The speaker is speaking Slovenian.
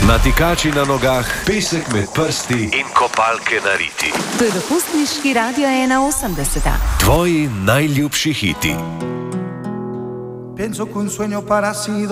Natikači na nogah, pesek med prsti in kopalke na riti. To je dopustniški Radio 81. Tvoji najljubši hiti. Pienso que un sueño parecido